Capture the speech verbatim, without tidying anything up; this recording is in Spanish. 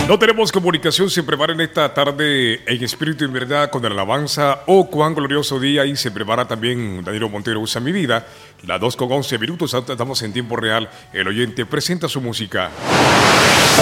No tenemos comunicación, se prepara en esta tarde en espíritu y en verdad con la alabanza. Oh, cuán glorioso día. Y se prepara también Danilo Montero, Usa mi vida. Las dos con once minutos, estamos en tiempo real. El oyente presenta su música.